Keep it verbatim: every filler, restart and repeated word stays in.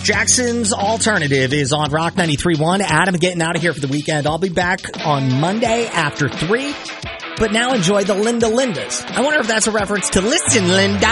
Jackson's Alternative is on Rock ninety-three point one. Adam getting out of here for the weekend. I'll be back on Monday after three. But now enjoy the Linda Lindas. I wonder if that's a reference to Listen, Linda.